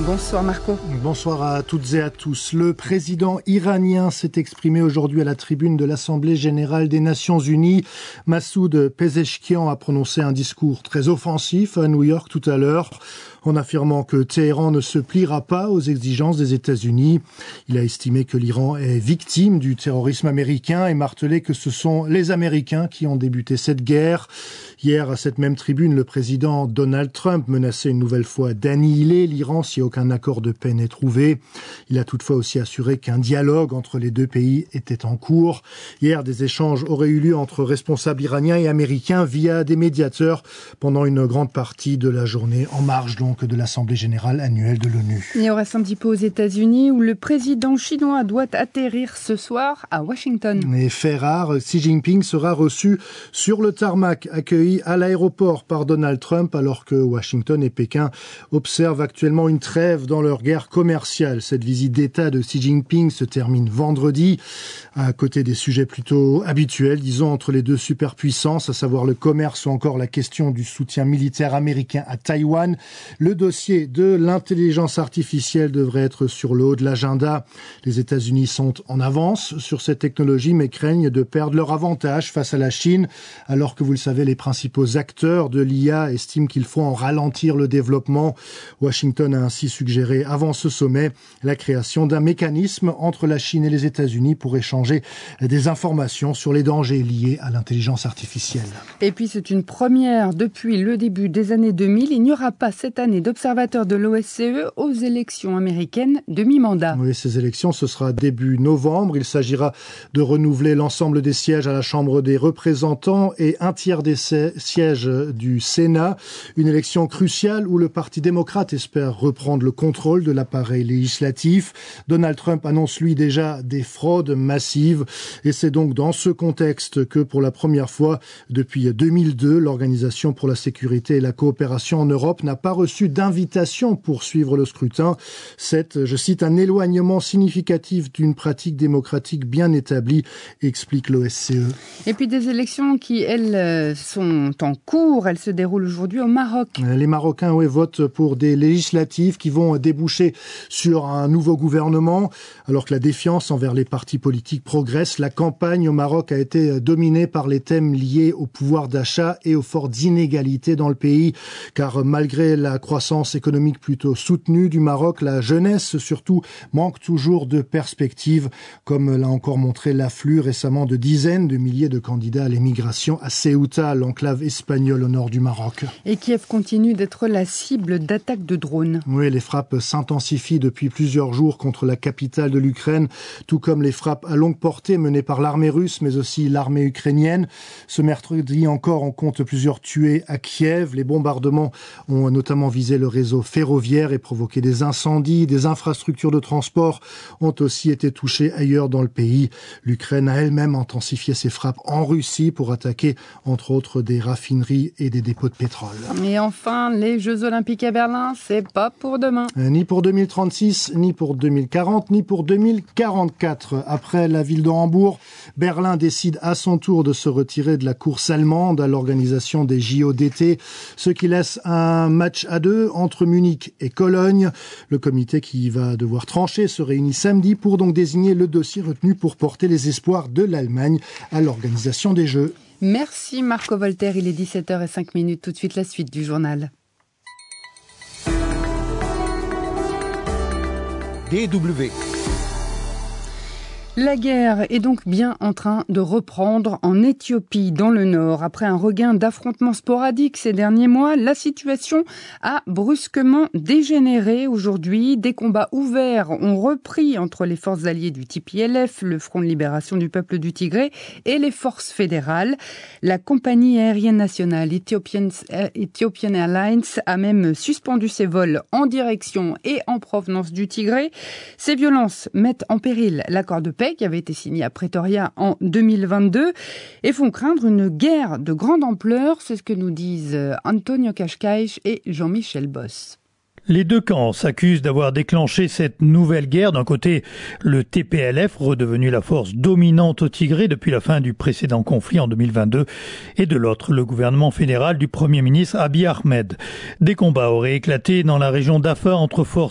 Bonsoir Marco. Bonsoir à toutes et à tous. Le président iranien s'est exprimé aujourd'hui à la tribune de l'Assemblée générale des Nations unies. Massoud Pezeshkian a prononcé un discours très offensif à New York tout à l'heure, en affirmant que Téhéran ne se pliera pas aux exigences des États-Unis. Il a estimé que l'Iran est victime du terrorisme américain et martelé que ce sont les Américains qui ont débuté cette guerre. Hier, à cette même tribune, le président Donald Trump menaçait une nouvelle fois d'annihiler l'Iran si aucun accord de paix n'est trouvé. Il a toutefois aussi assuré qu'un dialogue entre les deux pays était en cours. Hier, des échanges auraient eu lieu entre responsables iraniens et américains via des médiateurs pendant une grande partie de la journée, en marge donc de l'Assemblée générale annuelle de l'ONU. Et on reste un petit peu aux États-Unis où le président chinois doit atterrir ce soir à Washington. Mais fait rare, Xi Jinping sera reçu sur le tarmac, accueilli à l'aéroport par Donald Trump, alors que Washington et Pékin observent actuellement une trêve dans leur guerre commerciale. Cette visite d'État de Xi Jinping se termine vendredi, à côté des sujets plutôt habituels, disons, entre les deux superpuissances, à savoir le commerce ou encore la question du soutien militaire américain à Taïwan. Le dossier de l'intelligence artificielle devrait être sur le haut de l'agenda. Les États-Unis sont en avance sur cette technologie, mais craignent de perdre leur avantage face à la Chine, alors que vous le savez, les principaux acteurs de l'IA estiment qu'il faut en ralentir le développement. Washington a ainsi suggéré avant ce sommet la création d'un mécanisme entre la Chine et les États-Unis pour échanger des informations sur les dangers liés à l'intelligence artificielle. Et puis c'est une première depuis le début des années 2000. Il n'y aura pas cette année d'observateurs de l'OSCE aux élections américaines de mi-mandat. Oui, ces élections, ce sera début novembre. Il s'agira de renouveler l'ensemble des sièges à la Chambre des représentants et un tiers des sièges du Sénat. Une élection cruciale où le Parti démocrate espère reprendre le contrôle de l'appareil législatif. Donald Trump annonce lui déjà des fraudes massives. Et c'est donc dans ce contexte que pour la première fois depuis 2002, l'Organisation pour la sécurité et la coopération en Europe n'a pas reçu d'invitation pour suivre le scrutin. C'est, je cite, un éloignement significatif d'une pratique démocratique bien établie, explique l'OSCE. Et puis des élections qui, elles, sont en cours. Elles se déroulent aujourd'hui au Maroc. Les Marocains, oui, votent pour des législatives qui vont déboucher sur un nouveau gouvernement. Alors que la défiance envers les partis politiques progresse, la campagne au Maroc a été dominée par les thèmes liés au pouvoir d'achat et aux fortes inégalités dans le pays. Car malgré la croissance économique plutôt soutenue du Maroc, la jeunesse surtout manque toujours de perspectives, comme l'a encore montré l'afflux récemment de dizaines de milliers de candidats à l'émigration à Ceuta, l'enclave espagnole au nord du Maroc. Et Kiev continue d'être la cible d'attaques de drones. Oui, les frappes s'intensifient depuis plusieurs jours contre la capitale de l'Ukraine, tout comme les frappes à longue portée menées par l'armée russe, mais aussi l'armée ukrainienne. Ce mercredi encore, on compte plusieurs tués à Kiev. Les bombardements ont notamment visé le réseau ferroviaire et provoqué des incendies. Des infrastructures de transport ont aussi été touchées ailleurs dans le pays. L'Ukraine a elle-même intensifié ses frappes en Russie pour attaquer, entre autres, des raffineries et des dépôts de pétrole. Et enfin, les Jeux Olympiques à Berlin, c'est pas pour demain. Ni pour 2036, ni pour 2040, ni pour 2044. Après la ville de Hambourg, Berlin décide à son tour de se retirer de la course allemande à l'organisation des JO d'été, ce qui laisse un match à deux entre Munich et Cologne. Le comité qui va devoir trancher se réunit samedi pour donc désigner le dossier retenu pour porter les espoirs de l'Allemagne à l'organisation des Jeux. Merci Marco Voltaire, il est 17h05. Tout de suite la suite du journal. DW. La guerre est donc bien en train de reprendre en Éthiopie, dans le nord. Après un regain d'affrontements sporadiques ces derniers mois, la situation a brusquement dégénéré aujourd'hui. Des combats ouverts ont repris entre les forces alliées du TPLF, le Front de libération du peuple du Tigré, et les forces fédérales. La compagnie aérienne nationale Ethiopian Airlines a même suspendu ses vols en direction et en provenance du Tigré. Ces violences mettent en péril l'accord de paix qui avait été signé à Pretoria en 2022 et font craindre une guerre de grande ampleur. C'est ce que nous disent Antonio Cascais et Jean-Michel Boss. Les deux camps s'accusent d'avoir déclenché cette nouvelle guerre. D'un côté, le TPLF, redevenu la force dominante au Tigré depuis la fin du précédent conflit en 2022, et de l'autre, le gouvernement fédéral du Premier ministre Abiy Ahmed. Des combats auraient éclaté dans la région d'Afar entre forces